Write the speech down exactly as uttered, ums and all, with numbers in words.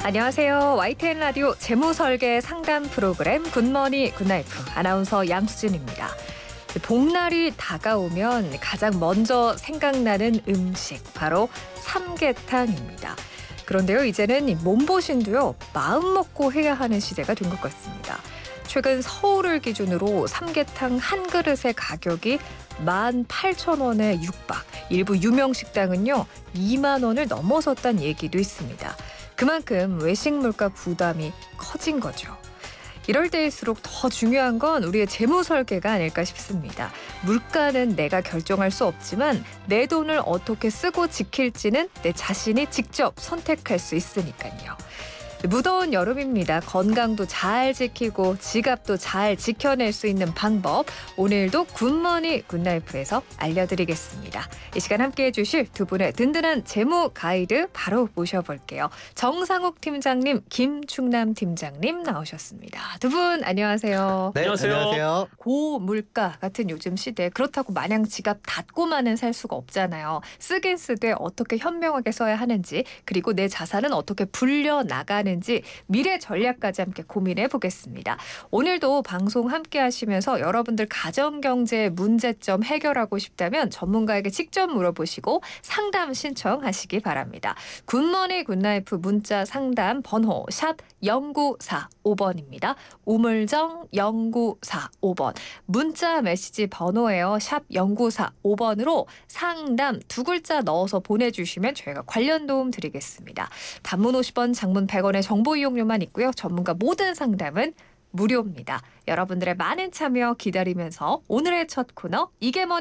안녕하세요. 와이티엔 라디오 재무설계 상담 프로그램 굿머니 굿나이프 아나운서 양수진입니다. 복날이 다가오면 가장 먼저 생각나는 음식 바로 삼계탕입니다. 그런데요, 이제는 몸보신도요 마음 먹고 해야 하는 시대가 된 것 같습니다. 최근 서울을 기준으로 삼계탕 한 그릇의 가격이 만 팔천 원에 육박, 일부 유명 식당은요 이만 원을 넘어섰다는 얘기도 있습니다. 그만큼 외식 물가 부담이 커진 거죠. 이럴 때일수록 더 중요한 건 우리의 재무 설계가 아닐까 싶습니다. 물가는 내가 결정할 수 없지만 내 돈을 어떻게 쓰고 지킬지는 내 자신이 직접 선택할 수 있으니까요. 무더운 여름입니다. 건강도 잘 지키고 지갑도 잘 지켜낼 수 있는 방법, 오늘도 굿머니 굿나이프에서 알려드리겠습니다. 이 시간 함께해 주실 두 분의 든든한 재무 가이드 바로 모셔볼게요. 정상욱 팀장님, 김충남 팀장님 나오셨습니다. 두 분 안녕하세요. 네, 안녕하세요. 안녕하세요. 고물가 같은 요즘 시대, 그렇다고 마냥 지갑 닫고만은 살 수가 없잖아요. 쓰긴 쓰되 어떻게 현명하게 써야 하는지, 그리고 내 자산은 어떻게 불려나가는 지 미래 전략까지 함께 고민해 보겠습니다. 오늘도 방송 함께 하시면서 여러분들 가정경제 문제점 해결하고 싶다면 전문가에게 직접 물어보시고 상담 신청하시기 바랍니다. 굿머니 굿나이프 문자 상담 번호 샵 영구사오 번입니다. 우물정 영구사오 번. 문자 메시지 번호예요. 샵 영구사오 번으로 상담 두 글자 넣어서 보내주시면 저희가 관련 도움 드리겠습니다. 단문 오십 원, 장문 백 원의 정보 이용료만 있고요. 전문가 모든 상담은 무료입니다. 여러분들의 많은 참여 기다리면서 오늘의 첫 코너 이게 뭐니